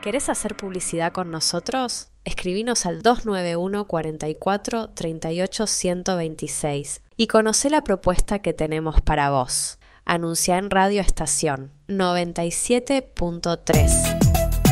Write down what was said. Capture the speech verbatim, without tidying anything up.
¿Querés hacer publicidad con nosotros? Escribinos al dos nueve uno, cuarenta y cuatro, treinta y ocho, ciento veintiséis y conocé la propuesta que tenemos para vos. Anuncia en Radio Estación noventa y siete punto tres.